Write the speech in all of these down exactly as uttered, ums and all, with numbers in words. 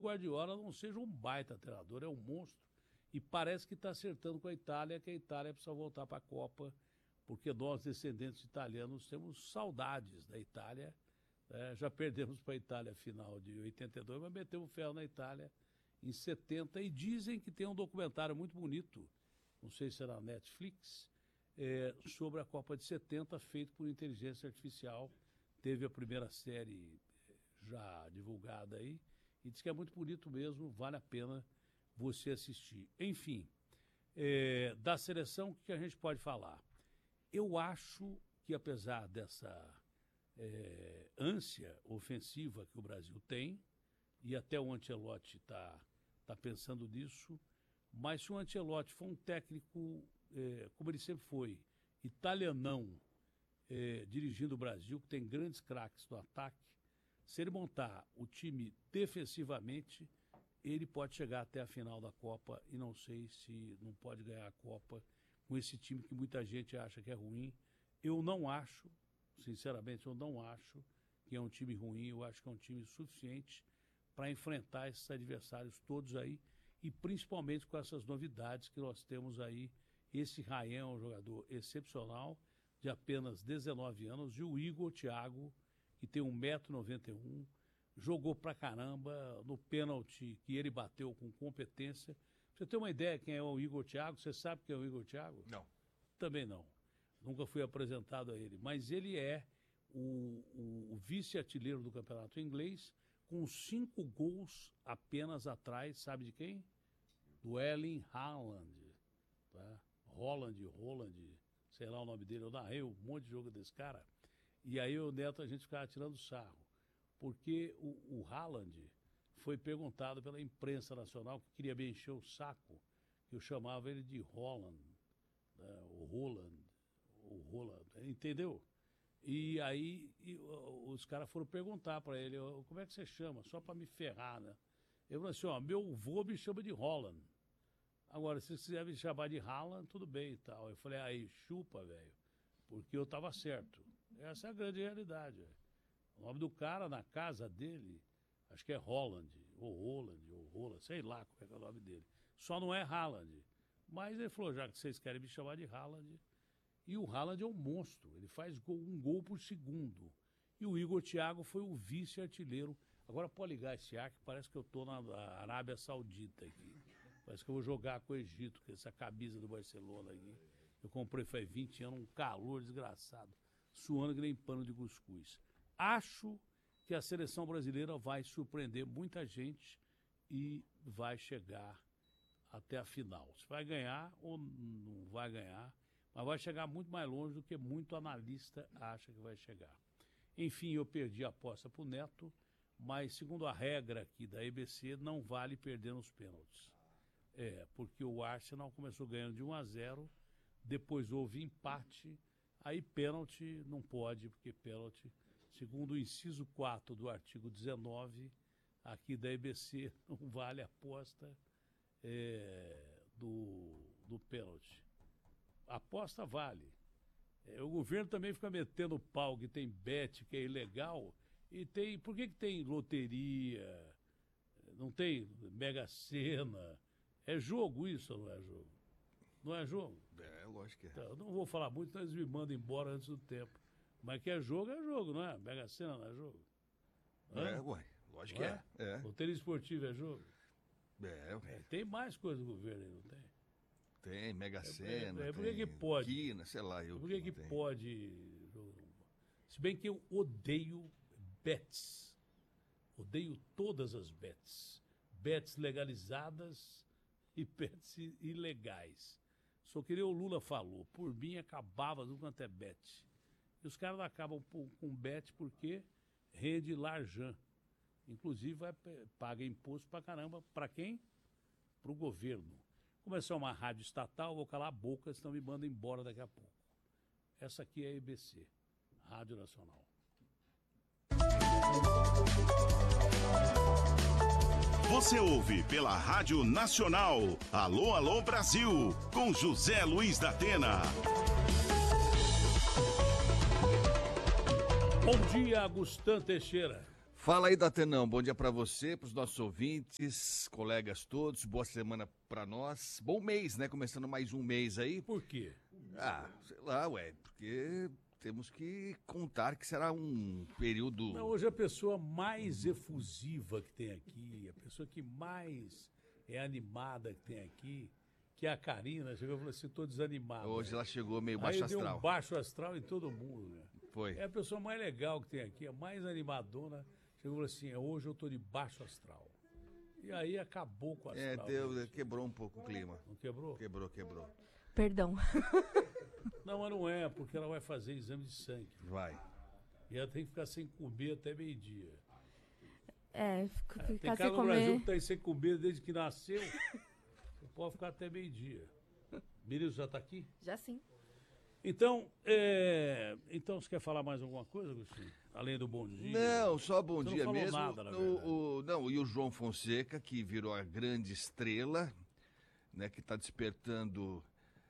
Guardiola não seja um baita treinador, é um monstro. E parece que está acertando com a Itália, que a Itália precisa voltar para a Copa, porque nós, descendentes italianos, temos saudades da Itália. Né? Já perdemos para a Itália a final de oitenta e dois, mas metemos ferro na Itália em setenta. E dizem que tem um documentário muito bonito, não sei se era na Netflix, é, sobre a Copa de setenta, feito por inteligência artificial. Teve a primeira série já divulgada aí, e diz que é muito bonito mesmo, vale a pena você assistir. Enfim, é, da seleção, o que a gente pode falar? Eu acho que, apesar dessa é, ânsia ofensiva que o Brasil tem, e até o Ancelotti está tá pensando nisso, mas se o Ancelotti for um técnico, é, como ele sempre foi, italianão, é, dirigindo o Brasil, que tem grandes craques no ataque, se ele montar o time defensivamente, ele pode chegar até a final da Copa e não sei se não pode ganhar a Copa com esse time que muita gente acha que é ruim. Eu não acho, sinceramente, eu não acho que é um time ruim, eu acho que é um time suficiente para enfrentar esses adversários todos aí e principalmente com essas novidades que nós temos aí. Esse Ryan é um jogador excepcional, de apenas dezenove anos, e o Igor Thiago, que tem um metro e noventa e um, jogou pra caramba no pênalti que ele bateu com competência. Você tem uma ideia quem é o Igor Thiago? Você sabe quem é o Igor Thiago? Não. Também não. Nunca fui apresentado a ele. Mas ele é o, o, o vice-artilheiro do campeonato inglês, com cinco gols apenas atrás, sabe de quem? Do Erling Haaland. Tá? Holland, Holland, sei lá o nome dele. Eu narrei um monte de jogo desse cara. E aí o Neto, a gente ficava tirando sarro. Porque o, o Haaland foi perguntado pela imprensa nacional, que queria me encher o saco, que eu chamava ele de Holland, né? o Holland, o Holland, entendeu? E aí e, os caras foram perguntar para ele, como é que você chama? Só para me ferrar, né? Eu falei assim, ó, meu avô me chama de Holland. Agora, se você quiser me chamar de Haaland, tudo bem e tal. Eu falei, aí, chupa, velho, porque eu tava certo. Essa é a grande realidade, velho. O nome do cara na casa dele, acho que é Holland, ou Holland, ou Holland, sei lá qual é, é o nome dele. Só não é Haaland. Mas ele falou, já que vocês querem me chamar de Haaland. E o Haaland é um monstro, ele faz gol, um gol por segundo. E o Igor Thiago foi o vice-artilheiro. Agora pode ligar esse ar, que parece que eu estou na Arábia Saudita aqui. Parece que eu vou jogar com o Egito, com essa camisa do Barcelona aqui. Eu comprei faz vinte anos, um calor desgraçado, suando que nem pano de cuscuz. Acho que a seleção brasileira vai surpreender muita gente e vai chegar até a final. Se vai ganhar ou não vai ganhar, mas vai chegar muito mais longe do que muito analista acha que vai chegar. Enfim, eu perdi a aposta para o Neto, mas segundo a regra aqui da E B C, não vale perder nos pênaltis. É, porque o Arsenal começou ganhando de um a zero, depois houve empate, aí pênalti não pode, porque pênalti... Segundo o inciso quatro do artigo dezenove, aqui da E B C, não vale a aposta é, do, do pênalti. A aposta vale. É, o governo também fica metendo pau que tem bet, que é ilegal. E tem. Por que, que tem loteria? Não tem Mega Sena? É jogo isso ou não é jogo? Não é jogo? É, lógico que é. Então, eu não vou falar muito, então eles me mandam embora antes do tempo. Mas que é jogo, é jogo, não é? Mega Sena não é jogo? Hã? É, ué, lógico que é. é. Loteria esportiva é jogo? É, ué. É, tem mais coisa do governo aí, não tem? Tem, Mega Sena, é, é, é, por tem que pode? Quina, sei lá. Eu por que, que pode? Se bem que eu odeio bets. Odeio todas as bets. Bets legalizadas e bets ilegais. Só que nem o Lula falou, por mim acabava do quanto é bet. E os caras acabam com bet porque rende larjan. Inclusive vai, paga imposto pra caramba. Pra quem? Pro governo. Como essa é uma rádio estatal, eu vou calar a boca, senão me mandam embora daqui a pouco. Essa aqui é a E B C, Rádio Nacional. Você ouve pela Rádio Nacional. Alô, alô, Brasil, com José Luiz da Atena. Bom dia, Gustavo Teixeira. Fala aí, Datenão. Bom dia pra você, pros nossos ouvintes, colegas todos. Boa semana pra nós. Bom mês, né? Começando mais um mês aí. Por quê? Ah, sei lá, ué. Porque temos que contar que será um período... Não, hoje a pessoa mais efusiva que tem aqui, a pessoa que mais é animada que tem aqui, que é a Karina, chegou e falou assim, tô desanimada. Hoje ela chegou meio Aí baixo deu astral. um baixo astral em todo mundo, né? Foi. É a pessoa mais legal que tem aqui, a mais animadona. Chegou e falou assim, hoje eu tô de baixo astral. E aí acabou com o astral. É, deu, gente. quebrou um pouco o clima. Não quebrou? Quebrou, quebrou. Perdão. Não, mas não é, porque ela vai fazer exame de sangue. Vai. E ela tem que ficar sem comer até meio-dia. É, fico- É, tem ficar cara sem no Brasil comer. que tá aí sem comer desde que nasceu. Pode ficar até meio-dia. Menino já tá aqui? Já sim. Então, é... então você quer falar mais alguma coisa, Agostinho? Além do bom dia? Não, só bom Você não dia falou mesmo. nada, na o, verdade. o- não, e o João Fonseca, que virou a grande estrela, né, que está despertando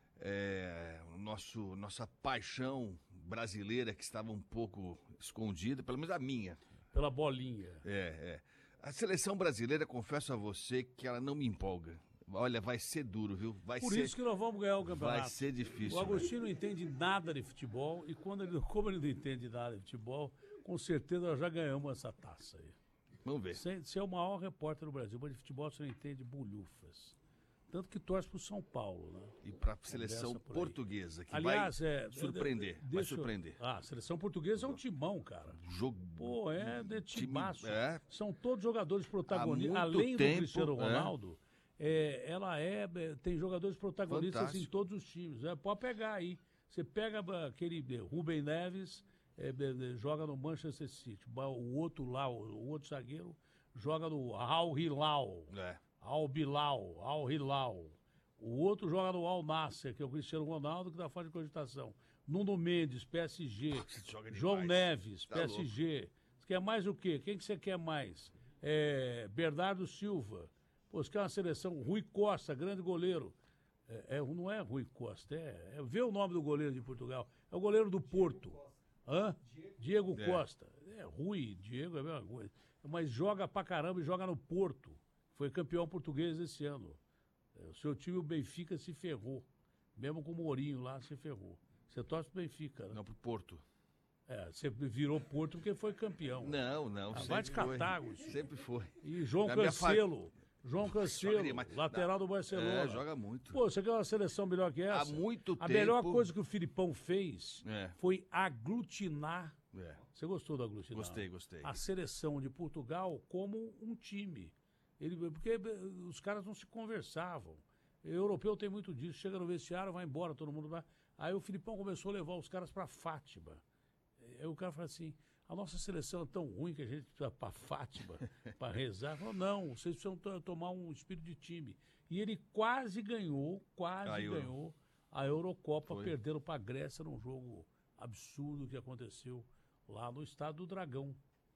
é, o nosso, nossa paixão brasileira que estava um pouco escondida, pelo menos a minha. Pela bolinha. É, é. A seleção brasileira, confesso a você que ela não me empolga. Olha, vai ser duro, viu? Vai Por ser, isso que nós vamos ganhar o campeonato. vai ser difícil. O Agostinho não entende nada de futebol e quando ele, como ele não entende nada de futebol, com certeza nós já ganhamos essa taça aí. Vamos ver. Você, você é o maior repórter do Brasil, mas de futebol você não entende bolhufas. Tanto que torce pro São Paulo, né? E para a seleção Conversa por aí. portuguesa, que Aliás, vai é, surpreender. de- vai deixa eu- surpreender. Ah, a seleção portuguesa é um timão, cara. Jogo. Pô, é de timaço. é. São todos jogadores protagonistas. Há muito Além tempo, do Cristiano é. Ronaldo, é, ela é, é, tem jogadores protagonistas Fantástico. em todos os times. É, pode pegar aí. Você pega ah, aquele eh, Rubem Neves, é, é, joga no Manchester City. O outro lá, o, o outro zagueiro, joga no Al Hilal. É. Al Bilal, Al Hilal. O outro joga no Al Nasser, que é o Cristiano Ronaldo, que está fora de cogitação. Nuno Mendes, P S G. Você joga João demais. Neves, Tá P S G. Você quer mais o quê? Quem que você quer mais? É, Bernardo Silva. Pô, você quer uma seleção? Rui Costa, grande goleiro. É, é, não é Rui Costa, é, é. Vê o nome do goleiro de Portugal. É o goleiro do Porto. Hã? Diego É. Costa. É, Rui, Diego é a mesma coisa. Mas joga pra caramba e joga no Porto. Foi campeão português esse ano. É, o seu time, o Benfica, se ferrou. Mesmo com o Mourinho lá, se ferrou. Você torce pro Benfica, né? Não, pro Porto. É, você virou Porto porque foi campeão. Não, não. Ah, sempre vai te foi. catar, Agostinho. Sempre foi. E João Na minha fa- Cancelo. João Cancelo, demais. lateral do Barcelona. É, joga muito. Pô, você quer uma seleção melhor que essa? Há muito A tempo. melhor coisa que o Filipão fez É. foi aglutinar. É. Você gostou do aglutinar? Gostei, gostei. A seleção de Portugal como um time. Ele, porque os caras não se conversavam. O europeu tem muito disso. Chega no vestiário, vai embora, todo mundo vai. Aí o Filipão começou a levar os caras para Fátima. Aí o cara falou assim: a nossa seleção é tão ruim que a gente precisa para Fátima para rezar. Falou, não, vocês precisam to- tomar um espírito de time. E ele quase ganhou, quase A Euro. ganhou a Eurocopa, Foi. perdendo para a Grécia num jogo absurdo que aconteceu lá no Estádio do Dragão.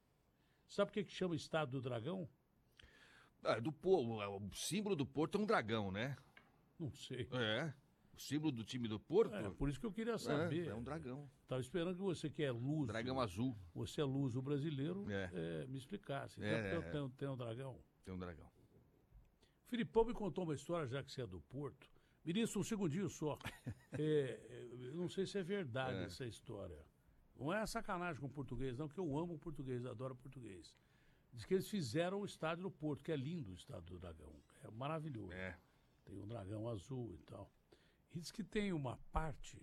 Sabe por que, que chama Estádio do Dragão? Ah, do, Pô- o símbolo do Porto é um dragão, né? Não sei. É. O símbolo do time do Porto É, por isso que eu queria saber. é, é um dragão. Estava esperando que você que é luso, Dragão azul. você é luso brasileiro, É. é, me explicasse. Então, É, porque eu é. tenho, tenho um dragão. Tem um dragão. O Filipão me contou uma história, já que você é do Porto. Ministro, um segundinho só. É, é, eu não sei se é verdade É. essa história. Não é sacanagem com o português, não, porque eu amo o português, adoro o português. Diz que eles fizeram o estádio do Porto, que é lindo o estádio do Dragão. É maravilhoso. É. Tem um dragão azul e tal. E diz que tem uma parte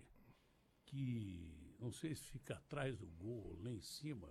que, não sei se fica atrás do gol, lá em cima,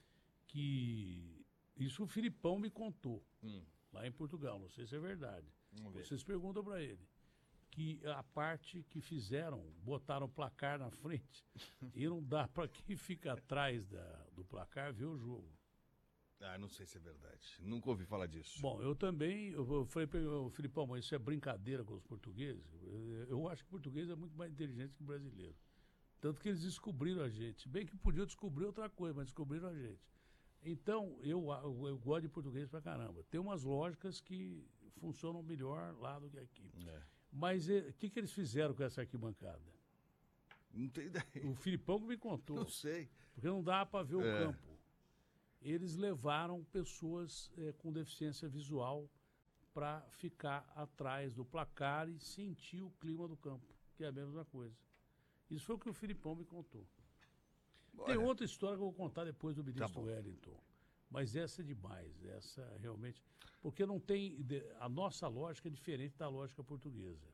que isso o Filipão me contou, Hum. lá em Portugal, não sei se é verdade. Vamos ver. Vocês perguntam para ele. Que a parte que fizeram, botaram o placar na frente e não dá para quem fica atrás da, do placar ver o jogo. Ah, não sei se é verdade. Nunca ouvi falar disso. Bom, eu também, eu eu falei para o Filipão, mas isso é brincadeira com os portugueses? Eu, eu acho que o português é muito mais inteligente que o brasileiro. Tanto que eles descobriram a gente. Se bem que podiam descobrir outra coisa, mas descobriram a gente. Então, eu, eu, eu gosto de português pra caramba. Tem umas lógicas que funcionam melhor lá do que aqui. É. Mas o que, que eles fizeram com essa arquibancada? Não tem ideia. O Filipão que me contou. Não sei. Porque não dá para ver o É. campo. eles levaram pessoas é, com deficiência visual para ficar atrás do placar e sentir o clima do campo, que é a mesma coisa. Isso foi o que o Filipão me contou. Olha, tem outra história que eu vou contar depois do ministro tá Wellington. Mas essa é demais, essa realmente... Porque não tem... A nossa lógica é diferente da lógica portuguesa.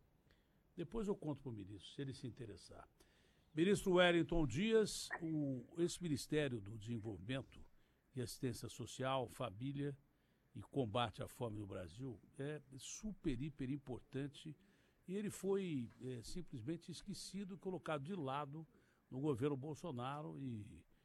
Depois eu conto para o ministro, se ele se interessar. Ministro Wellington Dias, o, esse Ministério do Desenvolvimento e Assistência Social, Família e Combate à Fome no Brasil é super, hiper importante e ele foi é, simplesmente esquecido, colocado de lado no governo Bolsonaro e,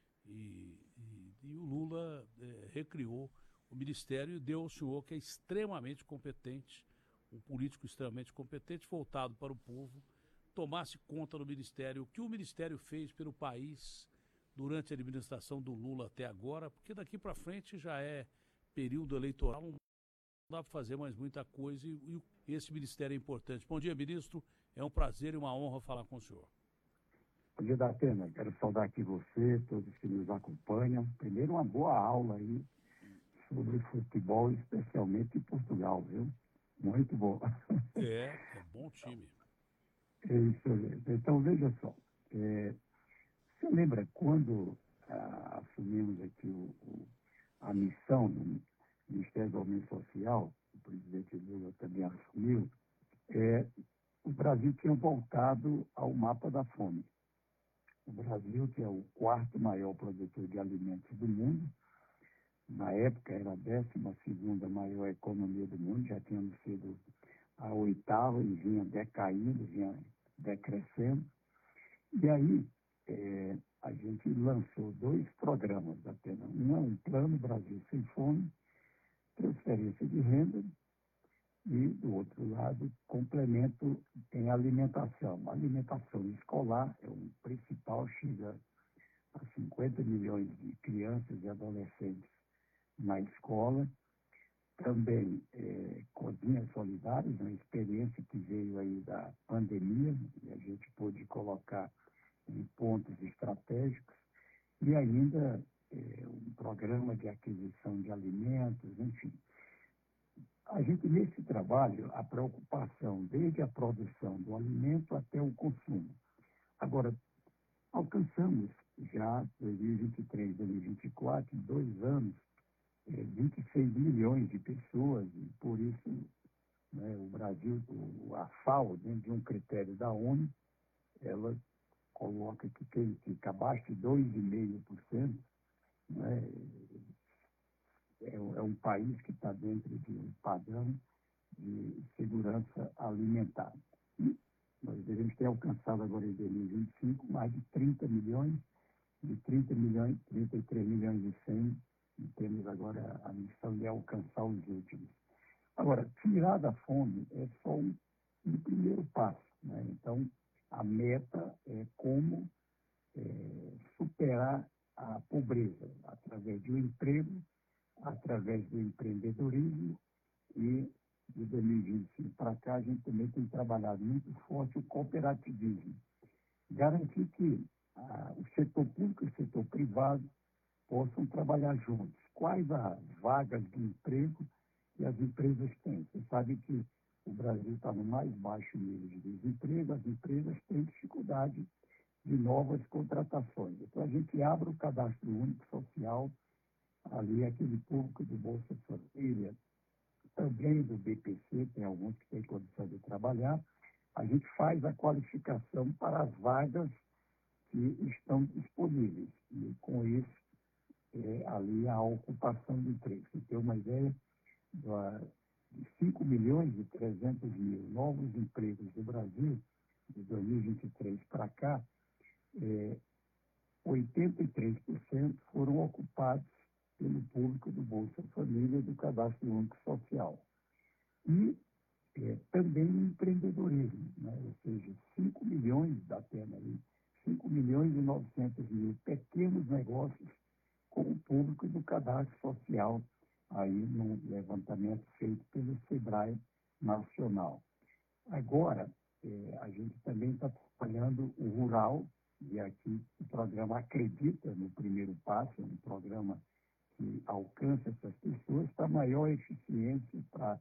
e, e, e o Lula é, recriou o Ministério e deu ao senhor, que é extremamente competente, um político extremamente competente, voltado para o povo, tomasse conta do Ministério, o que o Ministério fez pelo país durante a administração do Lula até agora, porque daqui para frente já é período eleitoral, não dá para fazer mais muita coisa e, e esse Ministério é importante. Bom dia, ministro, é um prazer e uma honra falar com o senhor. Bom dia, Datena. Quero saudar aqui você, todos que nos acompanham. Primeiro, uma boa aula aí sobre futebol, especialmente em Portugal, viu? Muito bom. É, é bom time. É isso mesmo. Então, veja só. É, você lembra quando ah, assumimos aqui o, o, a missão do Ministério do Desenvolvimento Social, o presidente Lula também assumiu, é, o Brasil tinha voltado ao mapa da fome. O Brasil, que é o quarto maior produtor de alimentos do mundo, na época era a décima segunda maior economia do mundo, já tínhamos sido a oitava e vinha decaindo, vinha decrescendo. E aí é, a gente lançou dois programas da Pena. Um é um Plano Brasil Sem Fome, transferência de renda, e, do outro lado, complemento em alimentação. A alimentação escolar é o principal, chega a cinquenta milhões de crianças e adolescentes na escola. Também é, cozinhas solidárias, uma experiência que veio aí da pandemia, e a gente pôde colocar em pontos estratégicos, e ainda é, um programa de aquisição de alimentos, enfim. A gente, nesse trabalho, a preocupação desde a produção do alimento até o consumo. Agora, alcançamos já dois mil e vinte e três, dois mil e vinte e quatro, em dois anos, é, vinte e seis milhões de pessoas, e por isso né, o Brasil, o, a FAO, dentro de um critério da ONU, ela coloca que quem fica abaixo de dois vírgula cinco por cento, né, é, é um país que está dentro de um padrão de segurança alimentar. E nós devemos ter alcançado agora em dois mil e vinte e cinco mais de trinta milhões, de trinta milhões, trinta e três milhões e cem, e temos agora a missão de alcançar os últimos. Agora, tirar da fome é só um, um primeiro passo, né? Então, a meta é como é, superar a pobreza através do emprego, através do empreendedorismo, e de dois mil e vinte e cinco para cá a gente também tem trabalhado muito forte o cooperativismo. Garantir que ah, o setor público e o setor privado possam trabalhar juntos. Quais as vagas de emprego que as empresas têm? Você sabe que o Brasil está no mais baixo nível de desemprego, as empresas têm dificuldade de novas contratações. Então, a gente abre o cadastro único social, ali aquele público do Bolsa Família, também do B P C, tem alguns que têm condição de trabalhar, a gente faz a qualificação para as vagas que estão disponíveis. E, com isso, é, ali a ocupação do emprego. Você tem uma ideia de cinco milhões e trezentos mil novos empregos do Brasil, de dois mil e vinte e três para cá, é, oitenta e três por cento foram ocupados pelo público do Bolsa Família e do Cadastro Único Social. E é, também o empreendedorismo, né? Ou seja, cinco milhões da pena ali, cinco milhões e novecentos mil pequenos negócios com o público do Cadastro Social, aí no levantamento feito pelo SEBRAE Nacional. Agora, é, a gente também está trabalhando o rural, e aqui o programa Acredita no Primeiro Passo, um programa que alcança essas pessoas para maior eficiência, para